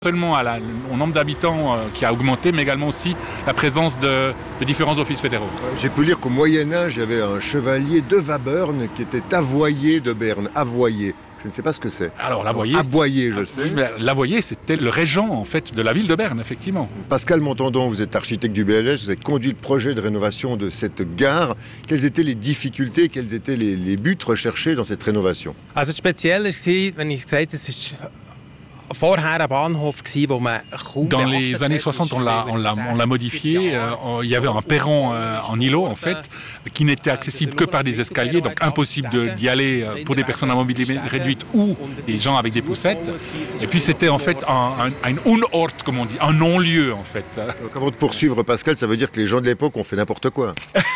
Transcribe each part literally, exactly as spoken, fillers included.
Seulement à la, au nombre d'habitants euh, qui a augmenté, mais également aussi la présence de, de différents offices fédéraux. J'ai pu lire qu'au Moyen-Âge, il y avait un chevalier de Wabern qui était avoyer de Berne. Avoyer. Je ne sais pas ce que c'est. Alors, l'avoyer... Avoyer, je sais. Oui, mais l'avoyer, c'était le régent, en fait, de la ville de Berne, effectivement. Pascal Montandon, vous êtes architecte du B L S, vous avez conduit le projet de rénovation de cette gare. Quelles étaient les difficultés, quels étaient les, les buts recherchés dans cette rénovation? Also, speziell war, wenn ich gesagt habe, es ist vorher un Bahnhof gsi, wo man kaum Dans les années soixante, on l'a, on l'a, on l'a modifié. Euh, il y avait un perron euh, en îlot, en fait, qui n'était accessible que par des escaliers, donc impossible de, d'y aller euh, pour des personnes à mobilité réduite ou des gens avec des poussettes. Et puis c'était en fait un, un, un Unort, comme on dit, un non-lieu, en fait. Donc, avant de poursuivre, Pascal, ça veut dire que les gens de l'époque ont fait n'importe quoi.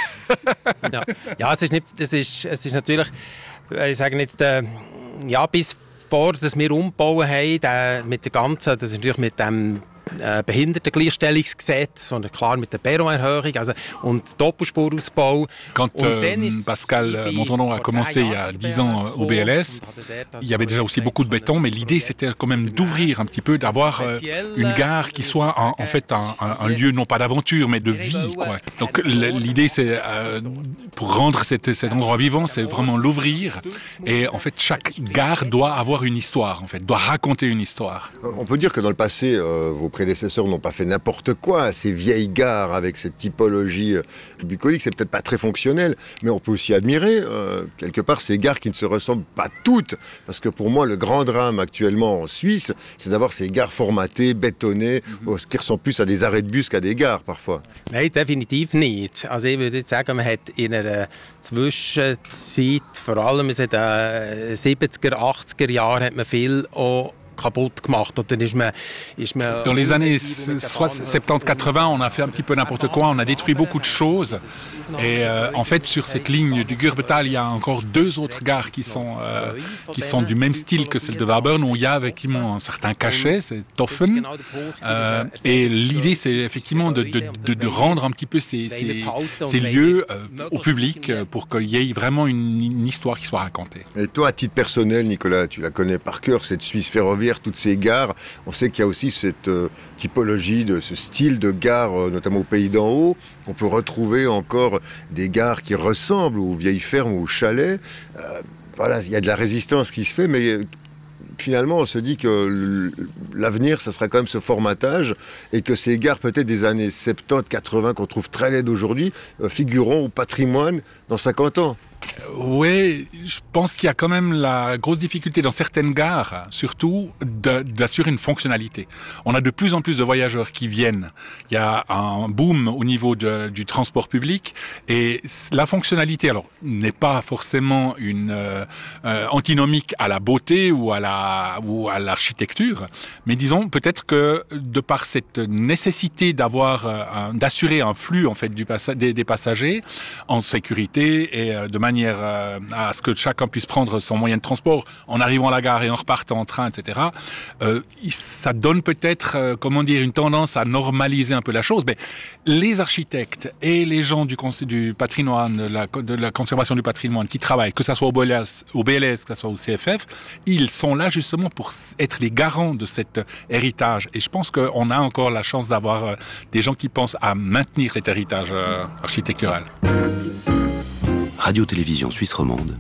ja, ja, es ist nicht, es ist, es ist natürlich, ich sage jetzt, äh, ja, bis vor, dass wir umgebaut haben, der, mit der ganzen, das ist natürlich mit dem äh, Behindertengleichstellungsgesetz und klar mit der Perronerhöhung also, und Doppelspurausbau. Quand euh, Pascal Montandon a commencé il y a dix ans euh, au B L S, il y avait déjà aussi beaucoup de béton, mais l'idée c'était quand même d'ouvrir un petit peu, d'avoir euh, une gare qui soit en, en fait un, un, un lieu non pas d'aventure mais de vie, quoi. Donc l'idée c'est euh, pour rendre cette, cet endroit vivant, c'est vraiment l'ouvrir et en fait chaque gare doit avoir une histoire, en fait, doit raconter une histoire. On peut dire que dans le passé, euh, vos prédécesseurs n'ont pas fait n'importe quoi. Ces vieilles gares avec cette typologie euh, bucolique, c'est peut-être pas très fonctionnel, mais on peut aussi admirer euh, quelque part ces gares qui ne se ressemblent pas toutes. Parce que pour moi, le grand drame actuellement en Suisse, c'est d'avoir ces gares formatées, bétonnées, mm-hmm. ce qui ressemble plus à des arrêts de bus qu'à des gares parfois. Nein, definitiv nicht. Also ich würde jetzt sagen, man hat in einer Zwischenzeit, vor allem in den siebziger, achtziger Jahren, hat man viel auch kaputt gemacht. Oder ist man, ist man Dans les années soixante-dix quatre-vingts, on a fait un petit peu n'importe quoi, on a détruit beaucoup de choses. Et euh, en fait, sur cette ligne du Gurbetal, il y a encore deux autres gares qui sont, euh, qui sont du même style que celle de Wabern, où il y a effectivement un certain cachet, c'est Toffen. Euh, et l'idée, c'est effectivement de, de, de, de rendre un petit peu ces, ces, ces lieux euh, au public pour qu'il y ait vraiment une, une histoire qui soit racontée. Et toi, à titre personnel, Nicolas, tu la connais par cœur, cette Suisse ferroviaire, toutes ces gares. On sait qu'il y a aussi cette euh, typologie, de ce style de gare, euh, notamment au Pays d'en Haut. On peut retrouver encore des gares qui ressemblent aux vieilles fermes ou aux chalets. Euh, voilà, il y a de la résistance qui se fait, mais finalement, on se dit que l'avenir, ça sera quand même ce formatage et que ces gares, peut-être des années soixante-dix quatre-vingts, qu'on trouve très laides aujourd'hui, euh, figureront au patrimoine dans cinquante ans. Oui, je pense qu'il y a quand même la grosse difficulté dans certaines gares, surtout, de, d'assurer une fonctionnalité. On a de plus en plus de voyageurs qui viennent. Il y a un boom au niveau de, du transport public et la fonctionnalité, alors, n'est pas forcément une euh, euh, antinomique à la beauté ou à la ou à l'architecture, mais disons peut-être que de par cette nécessité d'avoir, euh, un, d'assurer un flux en fait du passa- des, des passagers en sécurité et euh, de manière euh, à ce que chacun puisse prendre son moyen de transport en arrivant à la gare et en repartant en train, et cetera. Euh, ça donne peut-être, euh, comment dire, une tendance à normaliser un peu la chose. Mais les architectes et les gens du, du patrimoine, de la, de la conservation du patrimoine qui travaillent, que ce soit au B L S, au B L S, que ce soit au C F F, ils sont là justement pour être les garants de cet héritage. Et je pense qu'on a encore la chance d'avoir euh, des gens qui pensent à maintenir cet héritage euh, architectural. Radio-Télévision Suisse romande,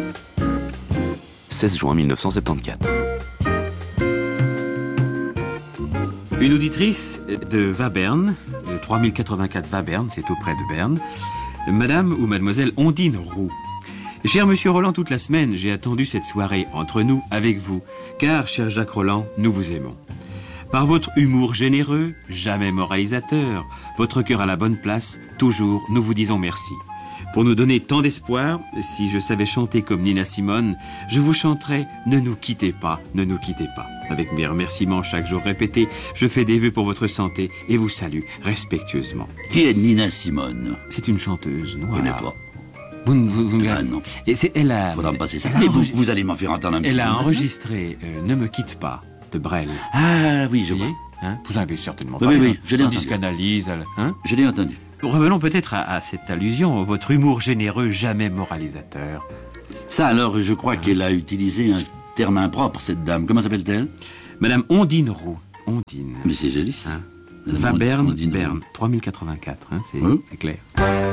seize juin mille neuf cent soixante-quatorze. Une auditrice de Wabern, de trois mille quatre-vingt-quatre Wabern, c'est auprès de Berne, Madame ou Mademoiselle Ondine Roux. Cher Monsieur Roland, toute la semaine, j'ai attendu cette soirée entre nous, avec vous, car, cher Jacques Roland, nous vous aimons. Par votre humour généreux, jamais moralisateur, votre cœur à la bonne place, toujours, nous vous disons merci. Pour nous donner tant d'espoir, si je savais chanter comme Nina Simone, je vous chanterais « Ne nous quittez pas, ne nous quittez pas ». Avec mes remerciements chaque jour répétés, je fais des vœux pour votre santé et vous salue respectueusement. Qui est Nina Simone? C'est une chanteuse noire. Je connais pas. Vous, vous, vous, ah, non. Et c'est, elle a... Faudra me passer ça. Mais vous, vous allez m'en faire entendre un petit peu. Elle a enregistré euh, « Ne me quitte pas » de Brel. Ah oui, je vois. Hein, vous avez certainement oui, pas. Oui, oui, je l'ai entendu. Discanalyse, hein? Je l'ai entendu. Revenons peut-être à, à cette allusion, votre humour généreux, jamais moralisateur. Ça alors, je crois ah. qu'elle a utilisé un terme impropre, cette dame. Comment s'appelle-t-elle? Madame Ondine Roux. Ondine. Mais c'est joli ça. Hein. Le Wabern, Ondine. Berne, trois mille quatre-vingt-quatre, hein, c'est, Oui. c'est clair.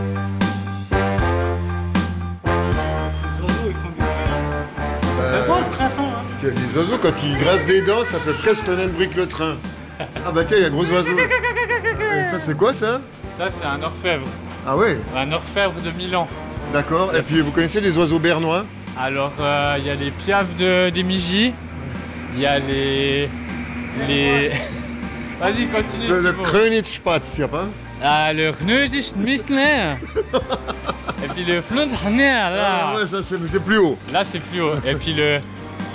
C'est beau le printemps, hein. Parce que les oiseaux, quand ils grincent des dents, ça fait presque le même bruit que le train. Ah bah tiens, il y a un gros oiseau. Et ça, c'est quoi ça? Ça, c'est un orfèvre. Ah ouais, Un orfèvre de Milan. d'accord. Et puis vous connaissez les oiseaux bernois? Alors, euh, il y a les piafs de, des Migy. Il y a les... les... Vas-y, continue, Le, le Thibaut. Königsspatz, y a pas? Ah, le Gnösisch Mistler. Et puis le Flundhner, Ah là. ouais, ça c'est c'est plus haut. Là, c'est plus haut. Et puis le...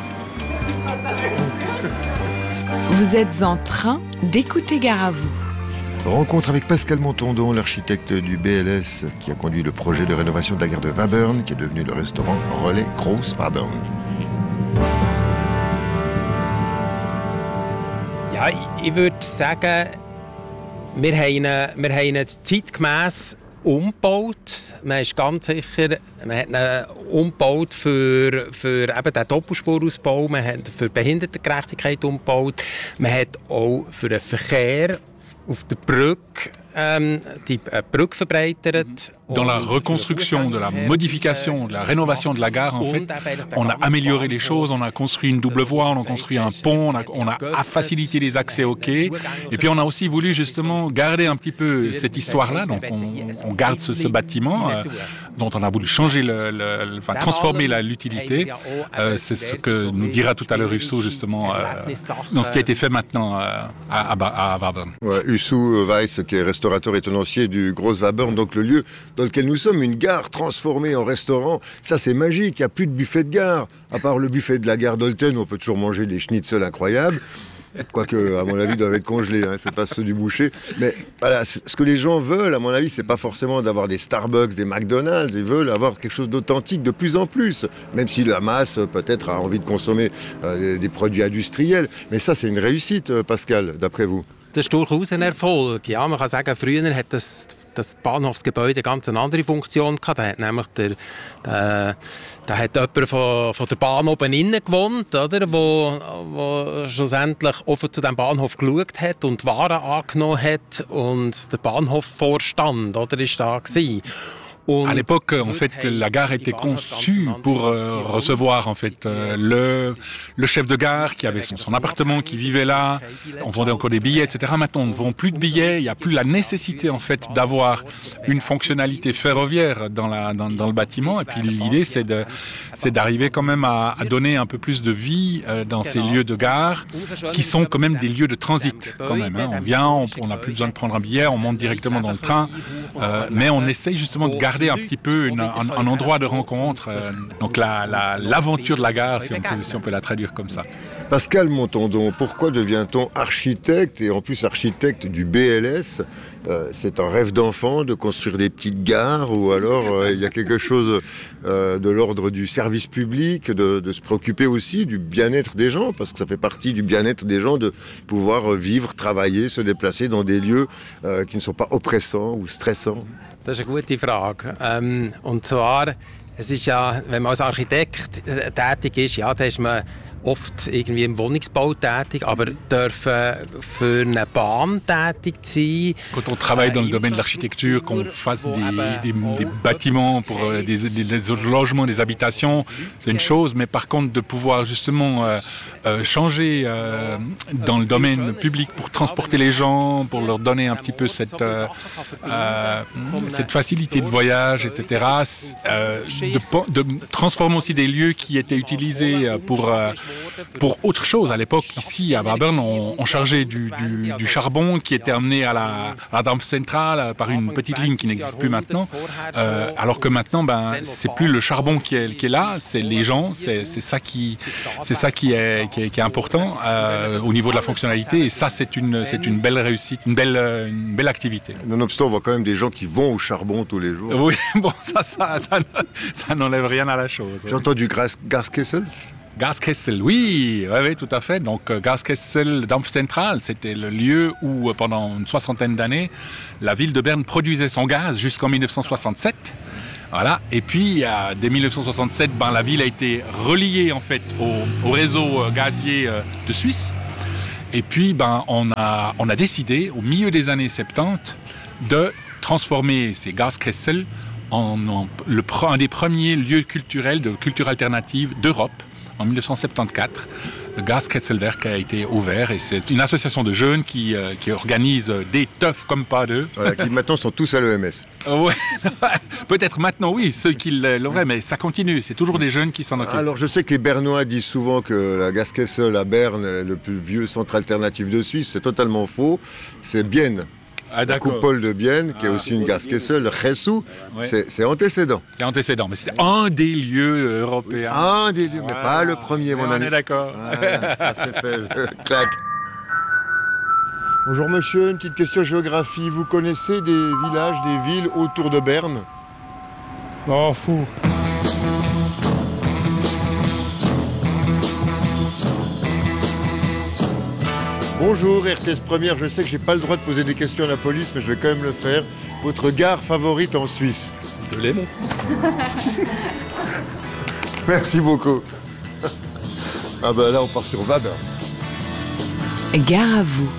Vous êtes en train d'écouter Gare à vous. Rencontre avec Pascal Montondon, l'architecte du B L S, qui a conduit le projet de rénovation de la gare de Wabern, qui est devenu le restaurant Relais Groß Wabern. Ja, ich, ich würde sagen, wir haben ihn, wir haben ihn zeitgemäss umgebaut. Man ist ganz sicher, man hat ihn umgebaut für, für eben den Doppelspurausbau, man hat für Behindertengerechtigkeit umgebaut, man hat auch für den Verkehr auf der Brücke ähm, die äh, Brücke verbreitert. Dans la reconstruction, de la modification, de la rénovation de la gare, en fait, on a amélioré les choses, on a construit une double voie, on a construit un pont, on a, on a facilité les accès au quai. Et puis on a aussi voulu justement garder un petit peu cette histoire-là. Donc on, on garde ce, ce bâtiment euh, dont on a voulu changer, le, le, le, enfin transformer la, l'utilité. Euh, c'est ce que nous dira tout à l'heure Husso justement euh, dans ce qui a été fait maintenant euh, à, à, à Wabern. Ouais, Husso Weiss, qui est restaurateur et tenancier du Groß Wabern, donc le lieu dans lequel nous sommes, une gare transformée en restaurant. Ça, c'est magique. Il n'y a plus de buffet de gare. À part le buffet de la gare d'Olten, où on peut toujours manger des schnitzels incroyables. Quoique, à mon avis, ils doivent être congelés. Hein, c'est pas ceux du boucher. Mais voilà, ce que les gens veulent, à mon avis, c'est pas forcément d'avoir des Starbucks, des McDonald's. Ils veulent avoir quelque chose d'authentique de plus en plus. Même si la masse, peut-être, a envie de consommer euh, des, des produits industriels. Mais ça, c'est une réussite, Pascal, d'après vous. Das ist durchaus ein Erfolg. Ja, man kann sagen, früher hat das, das Bahnhofsgebäude ganz eine andere Funktion gehabt. Da hat nämlich der, der, da hat jemand von, von der Bahn oben innen gewohnt, oder, wo, wo schlussendlich offen zu dem Bahnhof geschaut hat und Waren angenommen hat und der Bahnhofvorstand, oder, ist da gewesen. À l'époque, en fait, la gare était conçue pour euh, recevoir en fait euh, le le chef de gare qui avait son, son appartement, qui vivait là. On vendait encore des billets, et cetera. Maintenant, on ne vend plus de billets. Il n'y a plus la nécessité en fait d'avoir une fonctionnalité ferroviaire dans la dans, dans le bâtiment. Et puis l'idée, c'est de c'est d'arriver quand même à, à donner un peu plus de vie euh, dans ces lieux de gare qui sont quand même des lieux de transit. Quand même, hein. On vient, on n'a plus besoin de prendre un billet, on monte directement dans le train, euh, mais on essaye justement de garder un petit peu une, un, un endroit de rencontre, euh, donc la, la, l'aventure de la gare, si on, peut, si on peut la traduire comme ça. Pascal Montondon, pourquoi devient-on architecte et en plus architecte du B L S? euh, C'est un rêve d'enfant de construire des petites gares ou alors euh, il y a quelque chose euh, de l'ordre du service public, de, de se préoccuper aussi du bien-être des gens, parce que ça fait partie du bien-être des gens de pouvoir vivre, travailler, se déplacer dans des lieux euh, qui ne sont pas oppressants ou stressants. Das ist eine gute Frage. Ähm, und zwar, es ist ja, wenn man als Architekt äh, tätig ist, ja, dann ist man oft irgendwie im Wohnungsbau tätig, aber dürfen für eine Bahn tätig sein. Quand on travaille dans le domaine de l'architecture, qu'on fasse des, des, des bâtiments pour des, des, des logements, des habitations, c'est une chose, mais par contre de pouvoir justement euh, euh, changer euh, dans le domaine public pour transporter les gens, pour leur donner un petit peu cette, euh, euh, cette facilité de voyage, et cetera. Euh, de, de transformer aussi des lieux qui étaient utilisés pour euh, pour autre chose. À l'époque, ici, à Wabern, on, on chargeait du, du, du charbon qui était amené à la, à la Dampfcentrale par une petite ligne qui n'existe plus maintenant. Euh, alors que maintenant, ben, c'est plus le charbon qui est, qui est là, c'est les gens. C'est, c'est ça qui, c'est ça qui est, qui est, qui est important euh, au niveau de la fonctionnalité. Et ça, c'est une, c'est une belle réussite, une belle, une belle activité. Nonobstant, on voit quand même des gens qui vont au charbon tous les jours. Oui, bon, ça, ça, ça, ça n'enlève rien à la chose. J'ai entendu Gaskessel. Gaskessel, oui, oui, oui, tout à fait. Donc Gaskessel Dampfcentrale, c'était le lieu où, pendant une soixantaine d'années, la ville de Berne produisait son gaz jusqu'en dix-neuf cent soixante-sept. Voilà. Et puis, euh, dès dix-neuf cent soixante-sept, ben, la ville a été reliée en fait au, au réseau gazier de Suisse. Et puis, ben, on a, on a décidé, au milieu des années soixante-dix, de transformer ces Gaskessel en, en le, un des premiers lieux culturels de culture alternative d'Europe. En dix-neuf cent soixante-quatorze, le Gaskesselwerk a été ouvert et c'est une association de jeunes qui, euh, qui organise des teufs comme pas deux. Voilà, qui maintenant sont tous à l'E M S. Ouais, peut-être maintenant, oui, ceux qui l'auraient, mais ça continue. C'est toujours des jeunes qui s'en occupent. Alors, je sais que les Bernois disent souvent que la Gaskessel à Berne est le plus vieux centre alternatif de Suisse. C'est totalement faux. C'est Bienne. Ah, la coupole de Bienne, qui est aussi une Gaskessel, Ressou, ouais. c'est, c'est antécédent. C'est antécédent, mais c'est un des lieux européens. Un des lieux, mais ah, pas le premier, mon ami. On est d'accord. Ah, ça c'est fait, clac. Bonjour monsieur, une petite question géographie. Vous connaissez des villages, des villes autour de Berne? Oh, fou. Bonjour, R T S Première, je sais que j'ai pas le droit de poser des questions à la police, mais je vais quand même le faire. Votre gare favorite en Suisse? De Léman. Merci beaucoup. Ah ben là, on part sur Vabin. Gare à vous.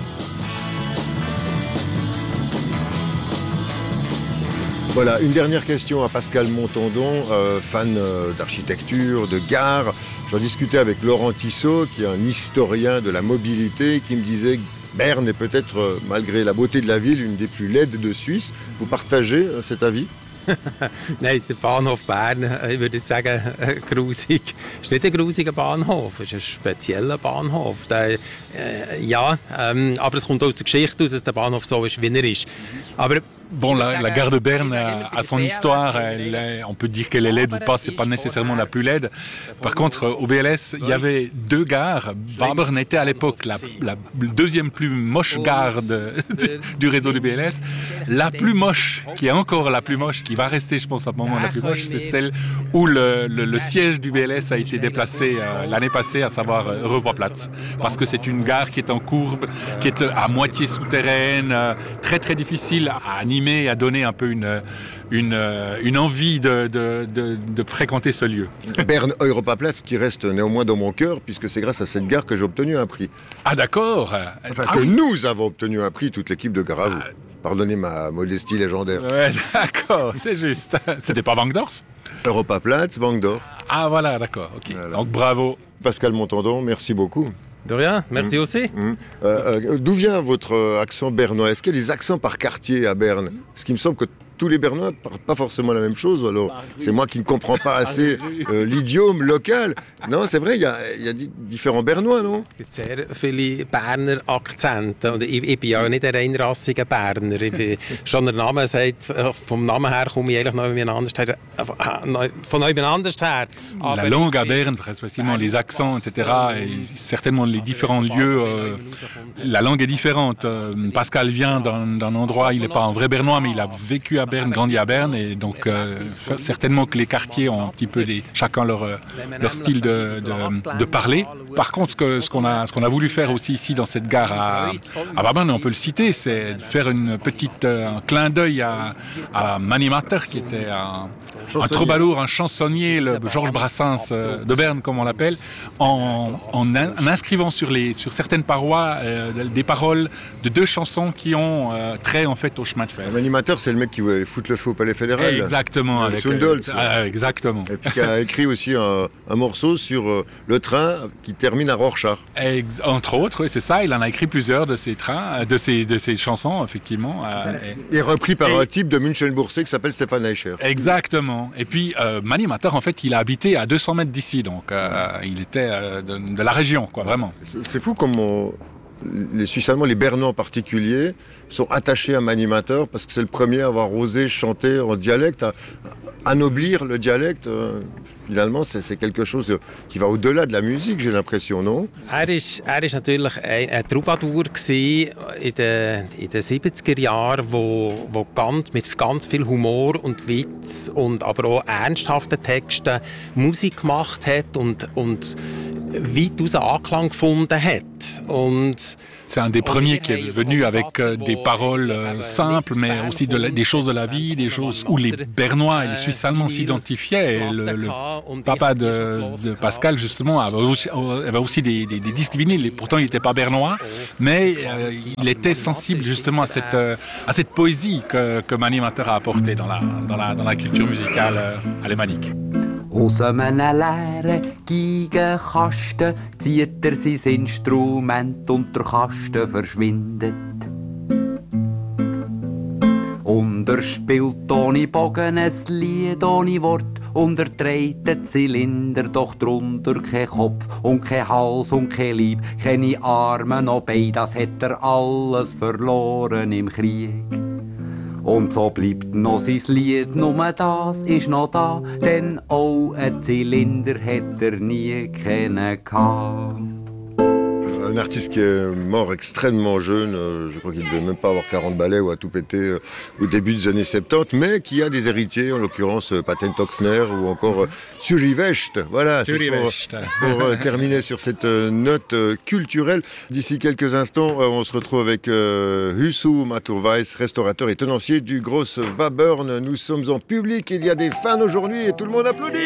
Voilà, une dernière question à Pascal Montandon, euh, fan euh, d'architecture, de gare. J'en discutais avec Laurent Tissot, qui est un historien de la mobilité, qui me disait que Berne est peut-être, euh, malgré la beauté de la ville, une des plus laides de Suisse. Vous partagez euh, cet avis? Nein, der Bahnhof Bern, ich würde jetzt sagen, äh, grusig. Es ist nicht ein grusiger Bahnhof, es ist ein spezieller Bahnhof. Der, äh, ja, ähm, aber es kommt aus der Geschichte aus, dass der Bahnhof so ist, wie er ist. Aber bon, la, la gare de Berne a, a son histoire. Elle est, on peut dire qu'elle est laide ou pas, c'est pas nécessairement la plus laide. Par contre, au B L S, il y avait deux gares. Wabern était à l'époque la, la deuxième plus moche gare de, de, du réseau du B L S. La plus moche, qui est encore la plus moche, qui va rester, je pense, à un moment la plus moche, c'est celle où le, le, le siège du B L S a été déplacé euh, l'année passée, à savoir euh, Europaplatz. Parce que c'est une gare qui est en courbe, qui est à moitié souterraine, euh, très très difficile à animer, à donner un peu une, une, une envie de, de, de, de fréquenter ce lieu. Berne Europaplatz qui reste néanmoins dans mon cœur, puisque c'est grâce à cette gare que j'ai obtenu un prix. Ah d'accord. Enfin, ah, que oui. nous avons obtenu un prix, toute l'équipe de Gare à vous. Ah. Pardonnez ma modestie légendaire. Ouais, d'accord, c'est juste. C'était pas Wankdorf? Europaplatz, Wankdorf. Ah voilà, d'accord, ok. Voilà. Donc bravo. Pascal Montandon, merci beaucoup. De rien, merci mmh. aussi. Mmh. Euh, euh, d'où vient votre accent bernois? Est-ce qu'il y a des accents par quartier à Berne? Parce qu'il me semble que tous les Bernois ne parlent pas forcément la même chose. Alors, c'est moi qui ne comprends pas assez euh, l'idiome local. Non, c'est vrai, il y a, y a différents Bernois, non? Es gibt sehr viele Berner Akzente. Und ich, ich bin ja nicht ein reinrassiger Berner. Ich bin, schon der Name sagt, vom Namen her komme ich eigentlich noch jemand anders her. Von jemand anders her. La langue à Berne, précisément les accents, et cetera, et certainement les différents lieux, euh, la langue est différente. Euh, Pascal vient d'un, d'un endroit, il n'est pas un vrai Bernois, mais il a vécu à Berne, grandi à Berne, et donc euh, certainement que les quartiers ont un petit peu des, chacun leur, leur style de, de, de parler. Par contre, ce, que, ce, qu'on a, ce qu'on a voulu faire aussi ici dans cette gare à, à Wabern, on peut le citer, c'est de faire une petite, un clin d'œil à, à Mani Matter, qui était un, un troubadour, un chansonnier, le Georges Brassens de Berne, comme on l'appelle, en, en, en inscrivant sur, les, sur certaines parois euh, des paroles de deux chansons qui ont euh, trait en fait au chemin de fer. Mani Matter, c'est le mec qui voulait foutre le feu au Palais fédéral. Exactement. Avec Sundolz. Euh, exactement. Et puis qui a écrit aussi un, un morceau sur euh, le train qui termine à Rorschach. Ex- entre autres, oui, c'est ça. Il en a écrit plusieurs de ses trains, de ses, de ses chansons, effectivement. Euh, et, et repris par et, un type de Münchenbursé qui s'appelle Stéphane Eicher. Exactement. Et puis euh, Mani Matter, en fait, il a habité à deux cents mètres d'ici, donc euh, il était euh, de, de la région, quoi, vraiment. C'est, c'est fou comme on, les Suisses allemands, les Bernois en particulier, sont attachés à Mani Matter parce que c'est le premier à avoir osé chanter en dialecte, à, à anoblir le dialecte. Euh, finalement, c'est, c'est quelque chose qui va au-delà de la musique, j'ai l'impression, non? Er ist, er ist natürlich ein, ein Troubadour in den, in den siebziger Jahren, wo, wo ganz, mit ganz viel Humor und Witz und aber auch ernsthaften Texten Musik gemacht hat und, und weitaus Anklang gefunden hat. Und c'est un des premiers qui est venu avec euh, des paroles euh, simples, mais aussi de la, des choses de la vie, des choses où les Bernois et les Suisses allemands s'identifiaient. Et le, le papa de, de Pascal, justement, avait aussi, avait aussi des, des, des disques vinyles. Et pourtant, il n'était pas bernois, mais euh, il était sensible justement à cette, euh, à cette poésie que, que Manimateur a apportée dans la, dans la, dans la culture musicale euh, alémanique. Aus einem leeren Geigenkasten zieht er sein Instrument und der Kasten verschwindet. Und er spielt ohne Bogen ein Lied ohne Wort und er trägt den Zylinder, doch drunter kein Kopf und kein Hals und kein Leib, keine Arme noch Beine, das hat er alles verloren im Krieg. Und so bleibt noch sein Lied, nur das ist noch da, denn auch ein Zylinder hat er nie kennen gehabt. Un artiste qui est mort extrêmement jeune, euh, je crois qu'il ne devait même pas avoir quarante ballets ou à tout péter euh, au début des années soixante-dix, mais qui a des héritiers, en l'occurrence euh, Patent Oxner ou encore euh, Zürich West. Voilà, c'est pour, pour euh, terminer sur cette euh, note euh, culturelle. D'ici quelques instants, euh, on se retrouve avec euh, Husu Maturweis, restaurateur et tenancier du Gross Wabern. Nous sommes en public, il y a des fans aujourd'hui et tout le monde applaudit.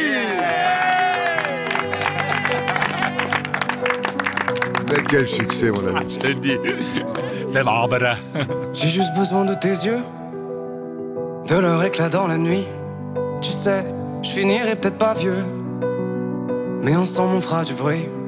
Mais quel succès, mon ami, je te le dis. C'est Barbara. J'ai juste besoin de tes yeux, de leur éclat dans la nuit. Tu sais, je finirai peut-être pas vieux, mais ensemble on fera du bruit.